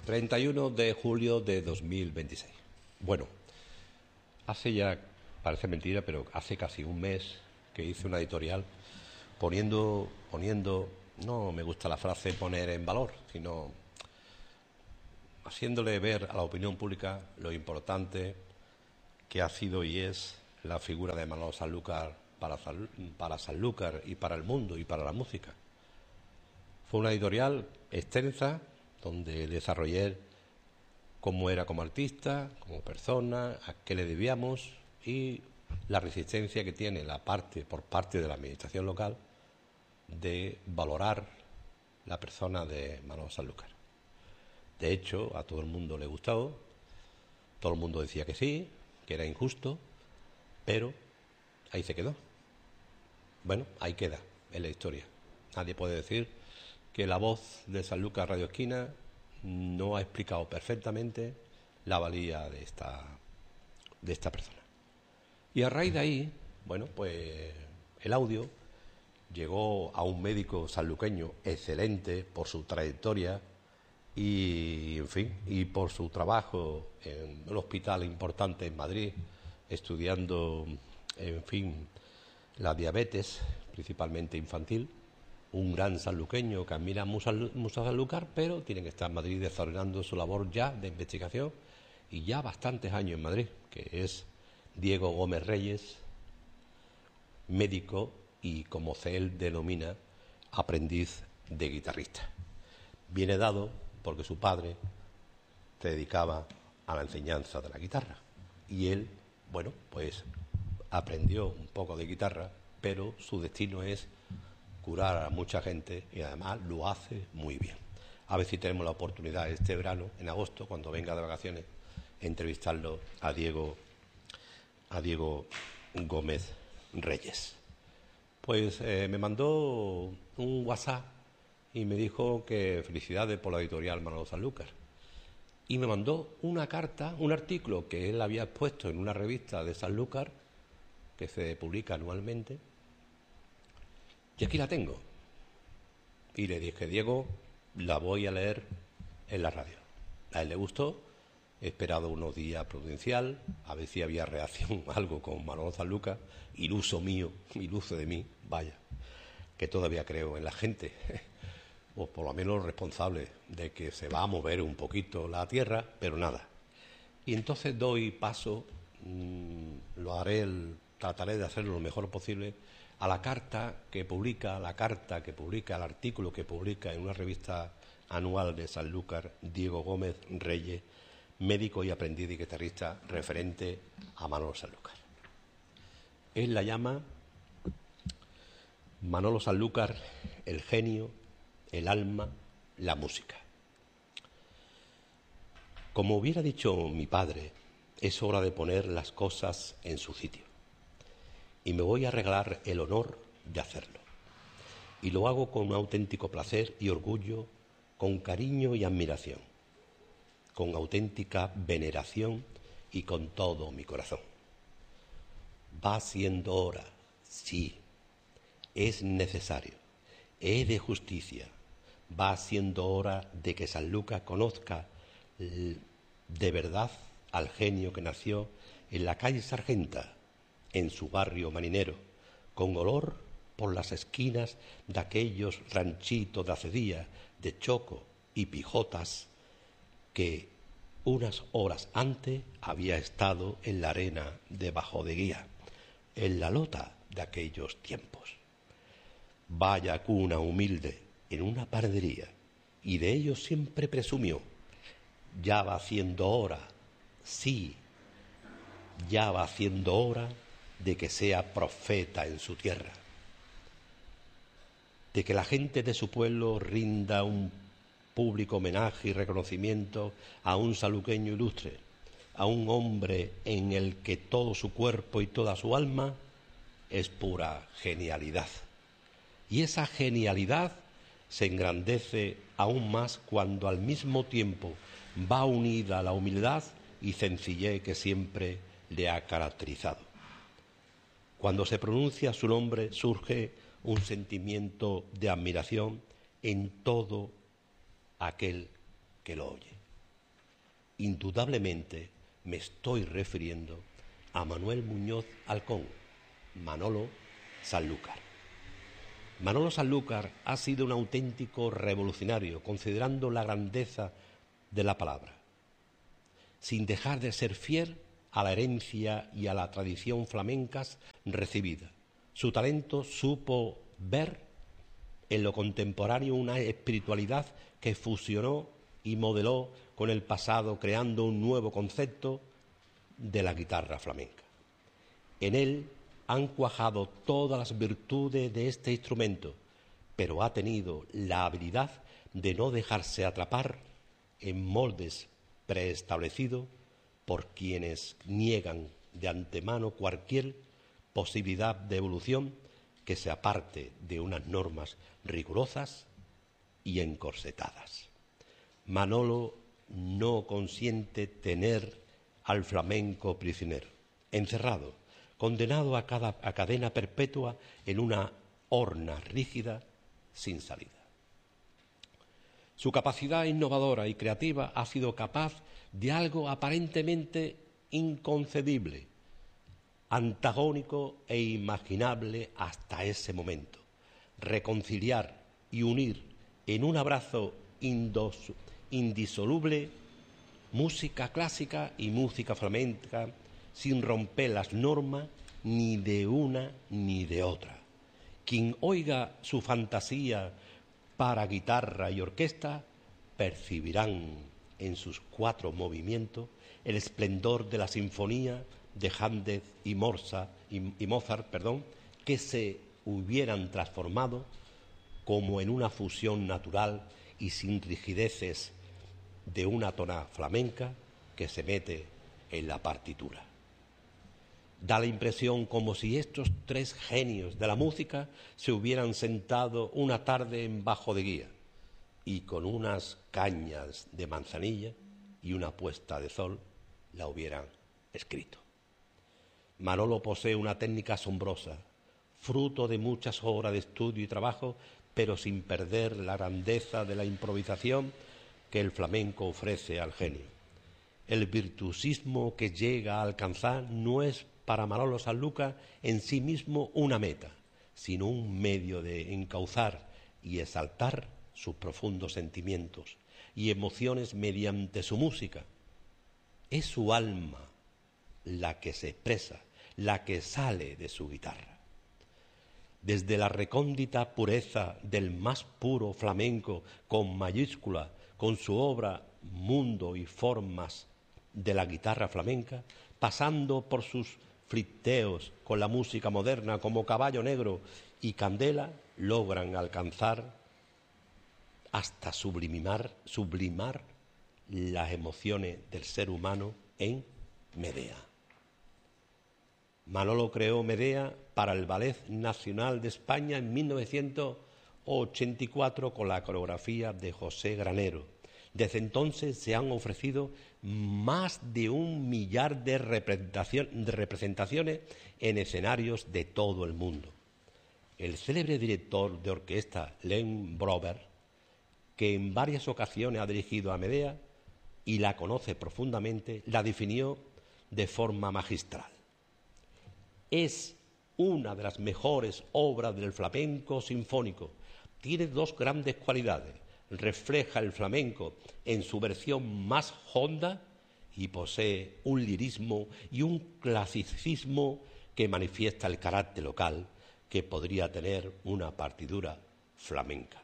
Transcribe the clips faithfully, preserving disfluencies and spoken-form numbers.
treinta y uno de julio de dos mil veintiséis. Bueno, hace ya, parece mentira, pero hace casi un mes que hice una editorial poniendo, poniendo, no me gusta la frase poner en valor, sino haciéndole ver a la opinión pública lo importante que ha sido y es la figura de Manolo Sanlúcar para, para Sanlúcar y para el mundo y para la música. Fue una editorial extensa donde desarrollé cómo era como artista, como persona, a qué le debíamos y la resistencia que tiene la parte por parte de la administración local de valorar la persona de Manolo Sanlúcar. De hecho, a todo el mundo le gustó, todo el mundo decía que sí, que era injusto, pero ahí se quedó. Bueno, ahí queda en la historia. Nadie puede decir que la voz de Sanlúcar Radio Esquina no ha explicado perfectamente la valía de esta, de esta persona. Y a raíz de ahí, bueno, pues el audio llegó a un médico sanluqueño excelente por su trayectoria y, en fin, y por su trabajo en un hospital importante en Madrid, estudiando, en fin, la diabetes, principalmente infantil. Un gran sanluqueño que admira mucho a Sanlúcar, pero tiene que estar en Madrid desarrollando su labor ya de investigación y ya bastantes años en Madrid, que es Diego Gómez Reyes, médico y, como él denomina, aprendiz de guitarrista. Viene dado porque su padre se dedicaba a la enseñanza de la guitarra y él, bueno, pues aprendió un poco de guitarra, pero su destino es curar a mucha gente y además lo hace muy bien. A ver si tenemos la oportunidad este verano, en agosto, cuando venga de vacaciones, entrevistarlo a Diego, a Diego Gómez Reyes. Pues eh, me mandó un WhatsApp y me dijo que felicidades por la editorial Manolo Sanlúcar. Y me mandó una carta, un artículo que él había expuesto en una revista de Sanlúcar, que se publica anualmente. Y aquí la tengo. Y le dije, Diego, la voy a leer en la radio. A él le gustó. He esperado unos días prudencial, a ver si había reacción, algo con Manolo Sanlúcar, iluso mío, iluso de mí, vaya, que todavía creo en la gente, o por lo menos responsable de que se va a mover un poquito la tierra, pero nada. Y entonces doy paso, mmm, lo haré, el, trataré de hacerlo lo mejor posible, a la carta que publica, la carta que publica, el artículo que publica en una revista anual de Sanlúcar, Diego Gómez Reyes, médico y aprendiz y guitarrista referente a Manolo Sanlúcar. Él la llama Manolo Sanlúcar, el genio, el alma, la música. Como hubiera dicho mi padre, es hora de poner las cosas en su sitio. Y me voy a regalar el honor de hacerlo. Y lo hago con un auténtico placer y orgullo, con cariño y admiración, con auténtica veneración y con todo mi corazón. Va siendo hora, sí, es necesario, es de justicia, va siendo hora de que Sanlúcar conozca de verdad al genio que nació en la calle Sargenta, en su barrio marinero, con olor por las esquinas de aquellos ranchitos de hace días, de choco y pijotas, que unas horas antes había estado en la arena de Bajo de Guía, en la lota de aquellos tiempos. Vaya cuna humilde en una panadería, y de ello siempre presumió. Ya va siendo hora, sí, ya va siendo hora de que sea profeta en su tierra, de que la gente de su pueblo rinda un público homenaje y reconocimiento a un sanluqueño ilustre, a un hombre en el que todo su cuerpo y toda su alma es pura genialidad. Y esa genialidad se engrandece aún más cuando al mismo tiempo va unida a la humildad y sencillez que siempre le ha caracterizado. Cuando se pronuncia su nombre surge un sentimiento de admiración en todo aquel que lo oye. indudablemente me estoy refiriendo a Manuel Muñoz Alcón, Manolo Sanlúcar. Manolo Sanlúcar ha sido un auténtico revolucionario, considerando la grandeza de la palabra, sin dejar de ser fiel a la herencia y a la tradición flamencas recibida. Su talento supo ver en lo contemporáneo una espiritualidad que fusionó y modeló con el pasado, creando un nuevo concepto de la guitarra flamenca. En él han cuajado todas las virtudes de este instrumento, pero ha tenido la habilidad de no dejarse atrapar en moldes preestablecidos por quienes niegan de antemano cualquier posibilidad de evolución que se aparte de unas normas rigurosas y encorsetadas. Manolo no consiente tener al flamenco prisionero, encerrado, condenado a, cada, a cadena perpetua en una horna rígida sin salida. Su capacidad innovadora y creativa ha sido capaz de algo aparentemente inconcebible, antagónico e imaginable hasta ese momento: reconciliar y unir en un abrazo indos, indisoluble música clásica y música flamenca, sin romper las normas ni de una ni de otra. Quien oiga su fantasía para guitarra y orquesta percibirán en sus cuatro movimientos el esplendor de la sinfonía de Händel y Mozart, y, y Mozart perdón, que se hubieran transformado como en una fusión natural y sin rigideces de una tona flamenca que se mete en la partitura. Da la impresión como si estos tres genios de la música se hubieran sentado una tarde en bajo de guía y con unas cañas de manzanilla y una puesta de sol la hubieran escrito. Manolo posee una técnica asombrosa, fruto de muchas horas de estudio y trabajo, pero sin perder la grandeza de la improvisación que el flamenco ofrece al genio. El virtuosismo que llega a alcanzar no es para Manolo Sanlúcar en sí mismo una meta, sino un medio de encauzar y exaltar sus profundos sentimientos y emociones mediante su música. Es su alma la que se expresa, la que sale de su guitarra. Desde la recóndita pureza del más puro flamenco con mayúscula, con su obra Mundo y Formas de la guitarra flamenca, pasando por sus flirteos con la música moderna como Caballo Negro y Candela, logran alcanzar hasta sublimar, sublimar las emociones del ser humano en Medea. Manolo creó Medea para el Ballet Nacional de España en mil novecientos ochenta y cuatro con la coreografía de José Granero. Desde entonces se han ofrecido más de un millar de, representación, de representaciones en escenarios de todo el mundo. El célebre director de orquesta Len Brover, que en varias ocasiones ha dirigido a Medea y la conoce profundamente, la definió de forma magistral. Es una de las mejores obras del flamenco sinfónico. Tiene dos grandes cualidades: refleja el flamenco en su versión más honda y posee un lirismo y un clasicismo que manifiesta el carácter local que podría tener una partitura flamenca.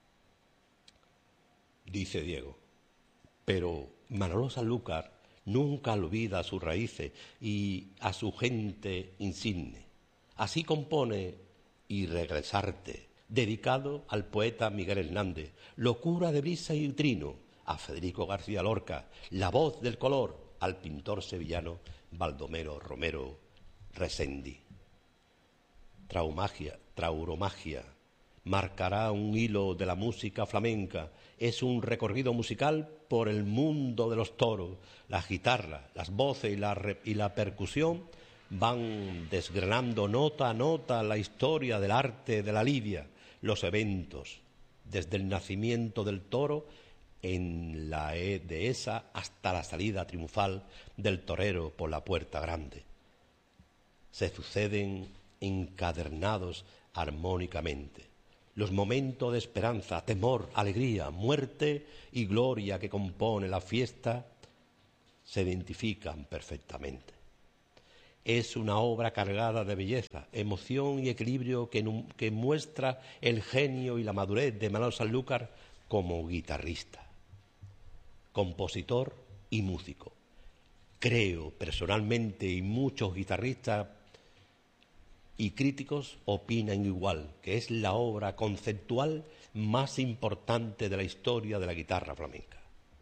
Dice Diego, pero Manolo Sanlúcar nunca olvida a sus raíces y a su gente insigne. Así compone Y regresarte, dedicado al poeta Miguel Hernández, Locura de brisa y trino, a Federico García Lorca, La voz del color, al pintor sevillano Baldomero Romero Resendi. Traumagia, trauromagia, marcará un hilo de la música flamenca. Es un recorrido musical por el mundo de los toros. Las guitarras, las voces y la, y la percusión van desgranando nota a nota la historia del arte de la lidia, los eventos, desde el nacimiento del toro en la dehesa hasta la salida triunfal del torero por la puerta grande. Se suceden encadernados armónicamente los momentos de esperanza, temor, alegría, muerte y gloria que compone la fiesta, se identifican perfectamente. Es una obra cargada de belleza, emoción y equilibrio que, que muestra el genio y la madurez de Manolo Sanlúcar como guitarrista, compositor y músico. Creo personalmente, y muchos guitarristas y críticos opinan igual, que es la obra conceptual más importante de la historia de la guitarra flamenca.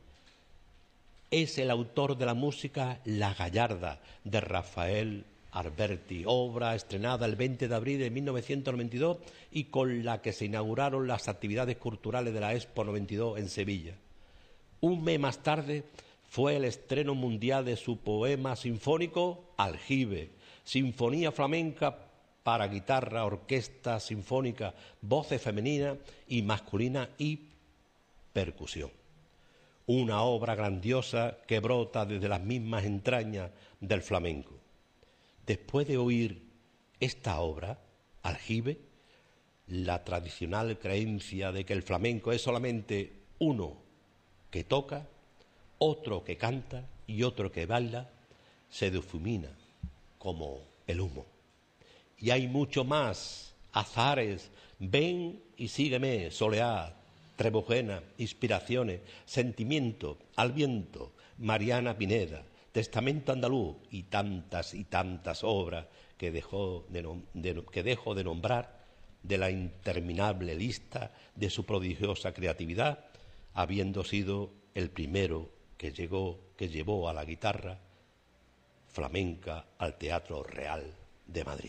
Es el autor de la música La Gallarda, de Rafael Alberti, obra estrenada el veinte de abril de mil novecientos noventa y dos y con la que se inauguraron las actividades culturales de la Expo noventa y dos en Sevilla. Un mes más tarde fue el estreno mundial de su poema sinfónico Aljibe, sinfonía flamenca para guitarra, orquesta sinfónica, voces femenina y masculina y percusión. Una obra grandiosa que brota desde las mismas entrañas del flamenco. Después de oír esta obra, Aljibe, la tradicional creencia de que el flamenco es solamente uno que toca, otro que canta y otro que baila, se difumina como el humo. Y hay mucho más, azares, ven y sígueme, soleá, Trebujena, inspiraciones, sentimiento, al viento, Mariana Pineda, testamento andaluz y tantas y tantas obras que, dejó de, de, que dejo de nombrar de la interminable lista de su prodigiosa creatividad, habiendo sido el primero que, llegó, que llevó a la guitarra flamenca al Teatro Real de Madrid.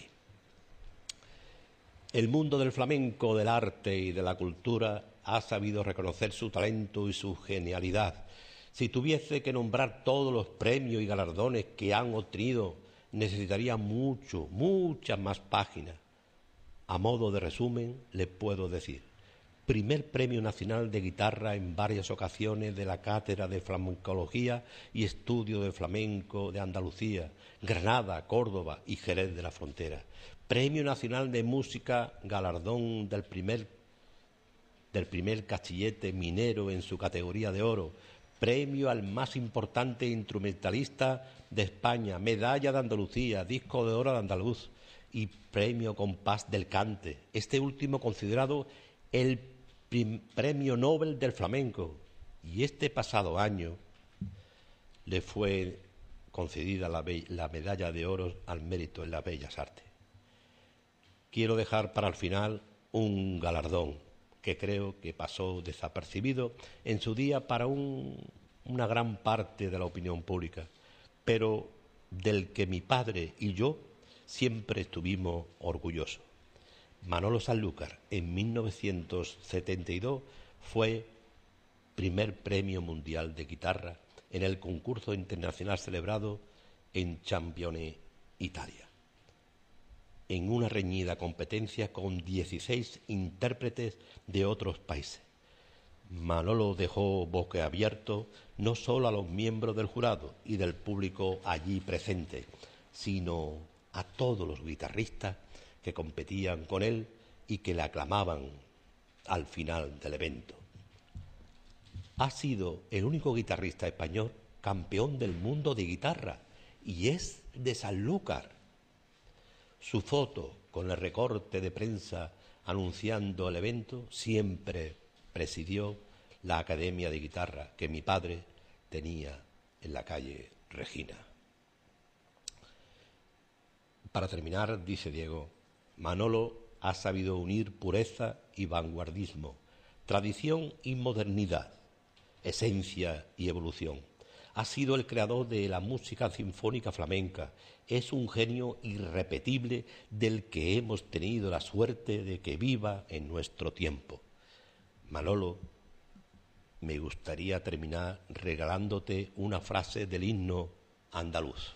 El mundo del flamenco, del arte y de la cultura ha sabido reconocer su talento y su genialidad. Si tuviese que nombrar todos los premios y galardones que han obtenido, necesitaría mucho, muchas más páginas. A modo de resumen, les puedo decir: primer Premio Nacional de Guitarra en varias ocasiones de la Cátedra de Flamencología y Estudio de Flamenco de Andalucía, Granada, Córdoba y Jerez de la Frontera. Premio Nacional de Música, galardón del primer, del primer castillete minero en su categoría de oro. Premio al más importante instrumentalista de España, medalla de Andalucía, disco de oro de andaluz y premio Compás del Cante. Este último considerado el premio Nobel del flamenco, y este pasado año le fue concedida la, la medalla de oro al mérito en las bellas artes. Quiero dejar para el final un galardón que creo que pasó desapercibido en su día para un, una gran parte de la opinión pública, pero del que mi padre y yo siempre estuvimos orgullosos. Manolo Sanlúcar, en mil novecientos setenta y dos, fue primer premio mundial de guitarra en el concurso internacional celebrado en Champione, Italia, en una reñida competencia con dieciséis intérpretes de otros países. Manolo dejó boquiabierto no solo a los miembros del jurado y del público allí presente, sino a todos los guitarristas que competían con él y que le aclamaban al final del evento. Ha sido el único guitarrista español campeón del mundo de guitarra y es de Sanlúcar. Su foto con el recorte de prensa anunciando el evento siempre presidió la Academia de Guitarra que mi padre tenía en la calle Regina. Para terminar, dice Diego, Manolo ha sabido unir pureza y vanguardismo, tradición y modernidad, esencia y evolución. Ha sido el creador de la música sinfónica flamenca. Es un genio irrepetible del que hemos tenido la suerte de que viva en nuestro tiempo. Manolo, me gustaría terminar regalándote una frase del himno andaluz.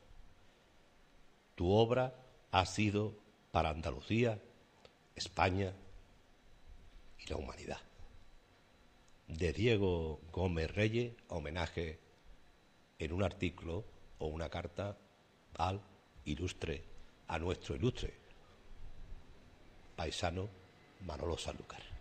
Tu obra ha sido para Andalucía, España y la humanidad. de Diego Gómez Reyes, homenaje en un artículo o una carta al ilustre, a nuestro ilustre paisano Manolo Sanlúcar.